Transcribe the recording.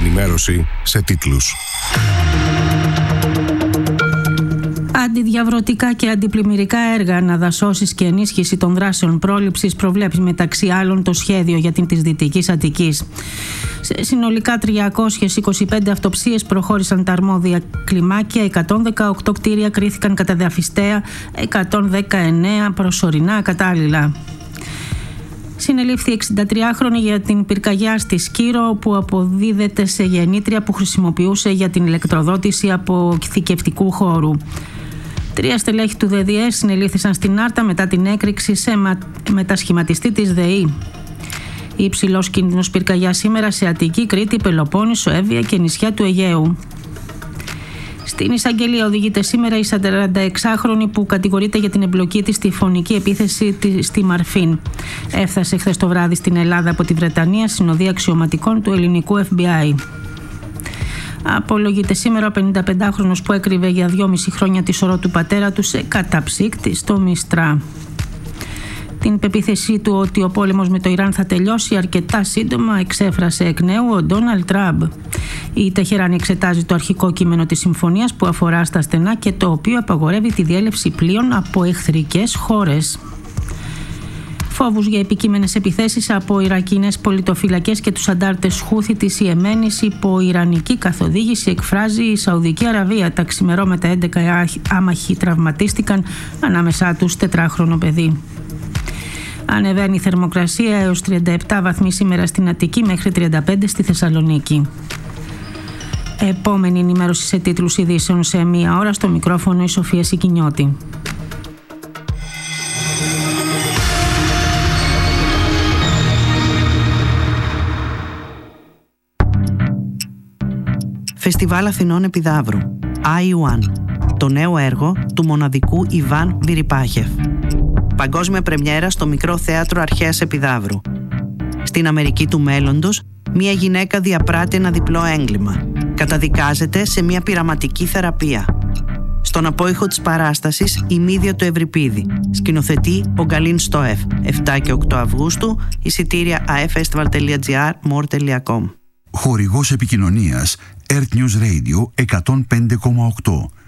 ενημέρωση σε τίτλους. Αντιδιαβρωτικά και αντιπλημμυρικά έργα, αναδασώσεις και ενίσχυση των δράσεων πρόληψης προβλέπει μεταξύ άλλων το σχέδιο για την της Δυτικής Αττικής. Σε συνολικά 325 αυτοψίες προχώρησαν τα αρμόδια κλιμάκια, 118 κτίρια κρίθηκαν καταδαφιστέα, 119 προσωρινά ακατάλληλα. Συνελήφθη 63χρονη για την πυρκαγιά στη Σκύρο, που αποδίδεται σε γεννήτρια που χρησιμοποιούσε για την ηλεκτροδότηση αποθηκευτικού χώρου. 3 στελέχη του ΔΔΕ συνελήφθησαν στην Άρτα μετά την έκρηξη σε μετασχηματιστή της ΔΕΗ. Υψηλός κίνδυνος πυρκαγιά σήμερα σε Αττική, Κρήτη, Πελοπόννησο, Εύβοια και νησιά του Αιγαίου. Στην εισαγγελία οδηγείται σήμερα η 46χρονη που κατηγορείται για την εμπλοκή της στη φωνική επίθεση στη Μαρφίν. Έφτασε χθες το βράδυ στην Ελλάδα από τη Βρετανία συνοδεία αξιωματικών του ελληνικού FBI. Απολογείται σήμερα ο 55χρονος που έκρυβε για 2,5 χρόνια τη σωρό του πατέρα του σε καταψύκτη στο Μιστρά. Την πεποίθησή του ότι ο πόλεμος με το Ιράν θα τελειώσει αρκετά σύντομα εξέφρασε εκ νέου ο Ντόναλντ Τραμπ. Η Τεχεράνη εξετάζει το αρχικό κείμενο της συμφωνίας που αφορά στα στενά και το οποίο απαγορεύει τη διέλευση πλοίων από εχθρικές χώρες. Φόβους για επικείμενες επιθέσεις από Ιρακινές πολιτοφυλακές και τους αντάρτες Χούθη της Ιεμένης υπό ιρανική καθοδήγηση εκφράζει η Σαουδική Αραβία. Τα ξημερώματα 11 άμαχοι τραυματίστηκαν, ανάμεσά τους 4χρονο παιδί. Ανεβαίνει η θερμοκρασία έως 37 βαθμοί σήμερα στην Αττική μέχρι 35 στη Θεσσαλονίκη. Επόμενη ενημέρωση σε τίτλους ειδήσεων σε 1 ώρα, στο μικρόφωνο η Σοφία Σικινιώτη. Φεστιβάλ Αθηνών Επιδαύρου I1, το νέο έργο του μοναδικού Ιβάν Βιριπάχεφ. Παγκόσμια πρεμιέρα στο Μικρό Θέατρο Αρχαίας Επιδαύρου. Στην Αμερική του μέλλοντος, μια γυναίκα διαπράττει ένα διπλό έγκλημα. Καταδικάζεται σε μια πειραματική θεραπεία. Στον απόϊχο της παράστασης, η Μύδια του Ευρυπίδη. Σκηνοθετεί ο Γκαλίν Στόεφ. 7 και 8 Αυγούστου, εισιτήρια afestival.gr, more.com. Χορηγός επικοινωνίας Earth News Radio 105,8.